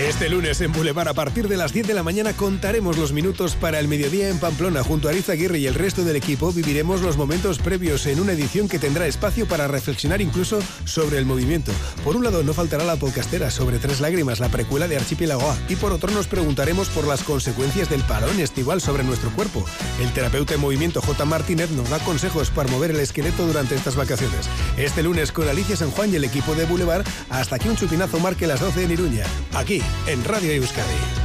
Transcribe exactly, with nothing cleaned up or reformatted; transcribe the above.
Este lunes en Boulevard a partir de las diez de la mañana contaremos los minutos para el mediodía en Pamplona. Junto a Ariza Aguirre y el resto del equipo viviremos los momentos previos en una edición que tendrá espacio para reflexionar incluso sobre el movimiento. Por un lado no faltará la podcastera sobre Tres Lágrimas, la precuela de Archipiélago A, y por otro nos preguntaremos por las consecuencias del parón estival sobre nuestro cuerpo. El terapeuta en movimiento J. Martínez nos da consejos para mover el esqueleto durante estas vacaciones. Este lunes con Alicia San Juan y el equipo de Boulevard hasta que un chupinazo marque las doce en Iruña. Aquí en Radio Euskadi.